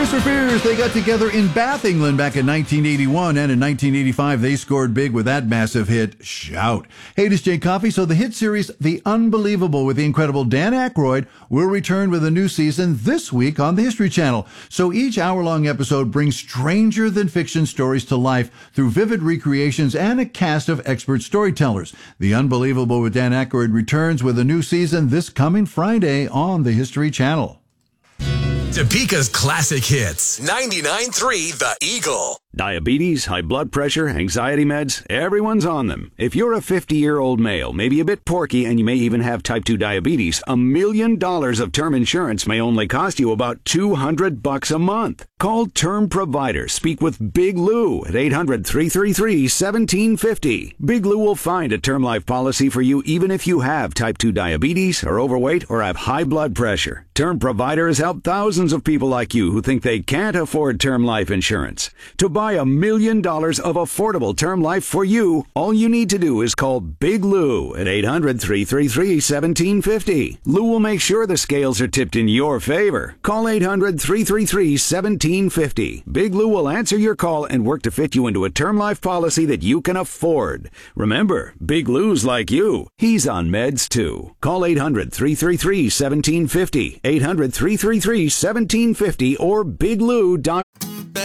Tears for Fears, they got together in Bath, England back in 1981, and in 1985 they scored big with that massive hit, Shout. Hey, this is Jay Coffey. So the hit series The Unbelievable with the incredible Dan Aykroyd will return with a new season this week on the History Channel. So each hour-long episode brings stranger-than-fiction stories to life through vivid recreations and a cast of expert storytellers. The Unbelievable with Dan Aykroyd returns with a new season this coming Friday on the History Channel. Topeka's classic hits. 99.3 The Eagle. Diabetes, high blood pressure, anxiety meds, everyone's on them. If you're a 50-year-old male, maybe a bit porky, and you may even have type 2 diabetes, $1 million of term insurance may only cost you about $200 a month. Call Term Provider. Speak with Big Lou at 800-333-1750. Big Lou will find a term life policy for you even if you have type 2 diabetes, are overweight, or have high blood pressure. Term Provider has helped thousands of people like you who think they can't afford term life insurance. To buy $1 million of affordable term life for you, all you need to do is call Big Lou at 800-333-1750. Lou will make sure the scales are tipped in your favor. Call 800-333-1750. Big Lou will answer your call and work to fit you into a term life policy that you can afford. Remember, Big Lou's like you. He's on meds too. Call 800-333-1750. 800-333-1750 or biglou.com.